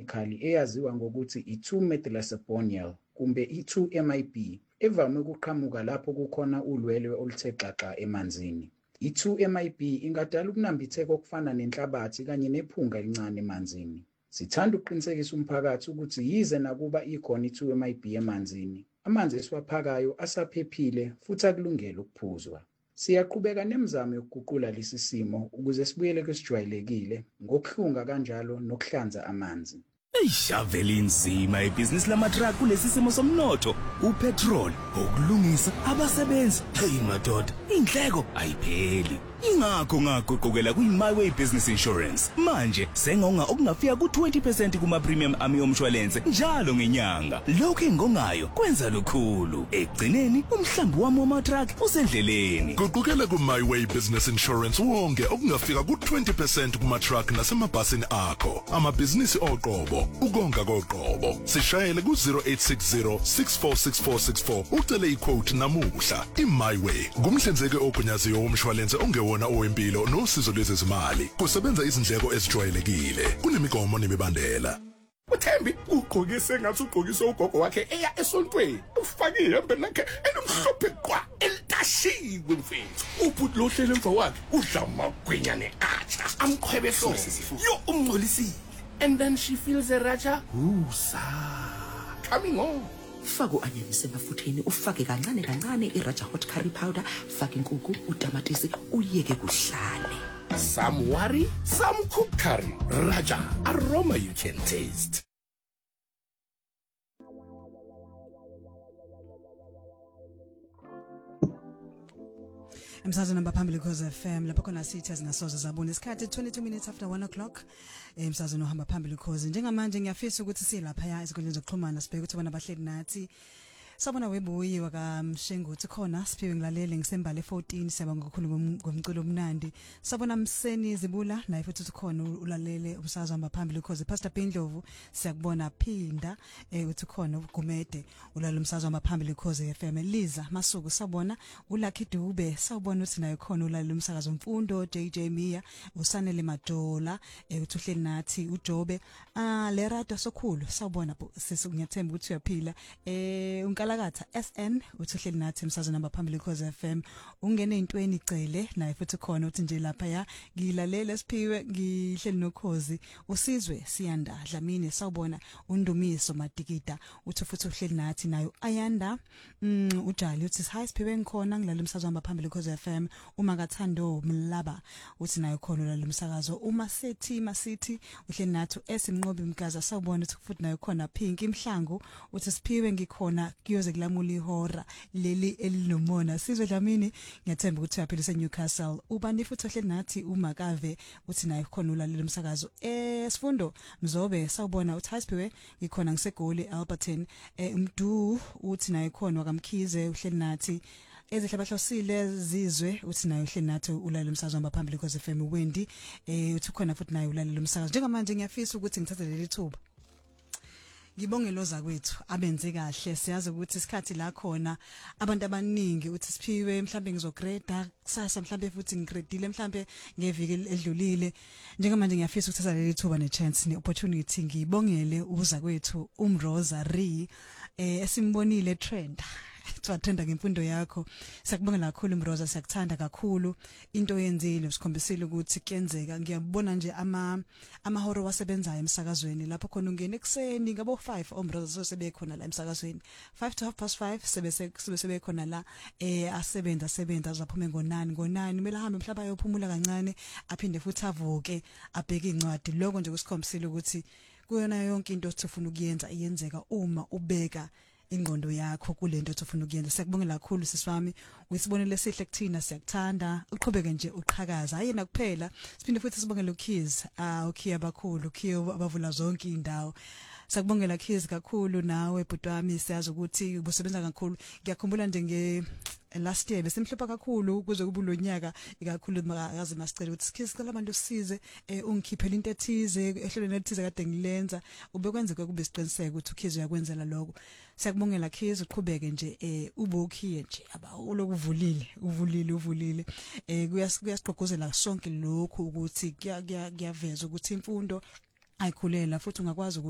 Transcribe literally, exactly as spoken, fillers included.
ikhemikhali eyaziwa ngokuthi i-two methylacephonal kumbe i-two M I B evame ukuqhamuka lapho kukhona ulwelwe oluthe xaxa emanzini. I-two M I B ingadala ukunambitheka okufana nenhlabathi kanye nephunga elincane emanzini. Sithanda ukuqinisekisa umphakathi ukuthi yize nakuba ikhona i-two M I B emanzini, amanzi esiwaphakayo asaphephile futhi akulungele ukuphuzwa. Siyaqhubeka nemizamo yokuguqula lesi simo ukuze sibuyele kwesijwayelekile ngokuhlunga kanjalo nokuhlanza amanzi. Eyishavela inzima ibhizinisi lamatraka kulesi simo somnotho, upetrol, ukulungisa, abasebenzi, hey madoda, indleko ayipheli. Ingakho ngaguqukela kwi-MyWay Business Insurance. Manje sengonga okungafika ku-twenty percent kuma premium ami omshwalense njalo ngenyanga. Lokho engongayo kwenza lukhulu. Egcineni umhlambi wami wamatraka usendleleni. Guqukela ku-MyWay Business Insurance wonke okungafika ku-twenty percent kuma-truck nasemabhasini akho. Amabhizinisi oqobo, ukonga koqobo. Sishayele ku-zero eight six zero, six four six four six four ucele i-quote namuhla. I-MyWay ngumhlinzeki ogunyaziwe womshwalense onge wona owempilo nosizo lwezezimali kusebenza izindleko ezijwayelekile kunemigomo nemibandela. uThembi ugqokise ngathi ugqokise ugogo wakhe eya esontweni ufake ihembe lakhe elimhlophe qwa elitashiwe mfethu ubhuti lohlele emva wakhe udla amagwinya neqatsha amqhwebe so yo umngcolisile and then she feels a raja usa coming on. Faka u-anyanisi emafutheni ufake kancane kancane i-Raja hot curry powder, faka inkukhu, utamatisi, uyeke kuhlale. Some worry, some cook curry. Raja, aroma you can taste. Emsazweni abaphambili Khoza F M lapho khona sithi azingasoze zabona isikhathi twenty-two minutes after one o'clock. Emsazweni ohamba phambili Khoza njengamanje ngiyafisa ukuthi silapha ya ezinkundleni zokuxhumana sibheke ukuthi bona bahleli nathi. Sabona webuyi wakamshenguthi khona siphiwe ngilalele ngisembale fourteen siyabonga kakhulu ngomculo omnandi. Sabona Mseni Zibula naye futhi khona ulalele umsakazo hamba phambili Khoza. Pastor Bindlovu siyakubona phinda eh uthi khona ugumede ulala umsakazo hamba phambili Khoza F M. Liza Masuku sabona uLucky Dube sawubona uthi naye khona ulala umsakazo Mfundo J J Mia usanele Madola eh uthi uhleli nathi uJobe ah le radio sokhulu sawubona sesungiyathemba ukuthi uyaphila eh Kalakatha S N uthi uhleli nathi emsazweni namba phambili Khoza F M ungene intweni icele naye futhi khona uthi nje lapha ya ngilalela siphiwe ngihleli noKhozi usizwe siyanda Dlamini sawubona undumiso Madikida uthi futhi uhleli nathi nayo Ayanda mm, ujali uthi hi siphiwe ngikhona ngilalela umsakazo namba phambili Khoza F M uma kathando Mlaba uthi nayo khona ulalela umsakazo uma sethi masithi uhleli nathi esinqobi Mgaza sawubona uthi futhi nayo khona Pink Mhlangu uthi siphiwe ngikhona kuyoze kulamula ihora leli elinomona sizwe Dlamini ngiyathemba ukuthi uyaphilisa Newcastle ubani futhi ohleli nathi uMakave uthi naye khona ulalela umsakazo eh Sifundo Mzobe sawubona uthi hasiphiwe ngikhona ngisegoli Alberton eh Mdu uthi naye khona wakamkhize uhleli nathi ezihlabahlosile zizwe uthi naye uhleli nathi ulalela umsakazo hamba phambili Khoza F M Wendi eh uthi khona futhi naye ulalela umsakazo njengamanje ngiyafisa ukuthi ngithathe leli thuba ngibonge loza kwethu abenze kahle siyazi ukuthi isikhathi la khona abantu abaningi uthi siphiwe mhlambe ngizogreda kusasa mhlambe futhi ngigredile mhlambe ngeviki edlulile njengamanje ngiyafisa ukuthatha leli thuba ne chance ne opportunity ngibongele uza kwethu umRosa Ri eh esimbonile trend Twathanda ngemfundo yakho siyakubongela kakhulu Mroza siyakuthanda kakhulu into yenzile usikhombisile ukuthi kuyenzeka ngiyabona nje ama amahoro wasebenzayo emsakazweni lapho khona ungena ekseni ngabo five omroza so sebekhona la emsakazweni five to half past five sebese sebekhona la eh asebenza asebenza azaphuma ngo nine ngo nine kumele ahambe mhlawumbe ayophumula kancane aphinde futhi avuke abheke incwadi lokho nje kusikhombisile ukuthi kuyona yonke into othifuna ukuyenza iyenzeka uma ubeka ingqondo yakho kulento othifuna ukuyenza siyakubongela kakhulu siswami uyisibonele sihle kuthina siyakuthanda uqhubeke nje uqhakaza ayena kuphela siphinde futhi sibongele uKids ah ukhiya bakhulu ukhiya abavula zonke indawo sakubongela Kids kakhulu nawe butwami siyazi ukuthi ubusebenza kakhulu ngiyakhumbula nje nge last year besimhlupha kakhulu ukuze kube lonyaka ikakhulu makazi masicela ukuthi Kids cela abantu usize ungikhiphela into ethize ehlelweni ethize kade ngilenza ubekwenzeka kube siqiniseke ukuthi uKids uyakwenzela lokho siyakubongela Kids uqhubeke nje eh ubokhiye nje aba ulokuvulile uvulile uvulile eh kuyasiqhogozela sonke lokho ukuthi kuyaveza ukuthi imfundo ayikhulela futhi ungakwazi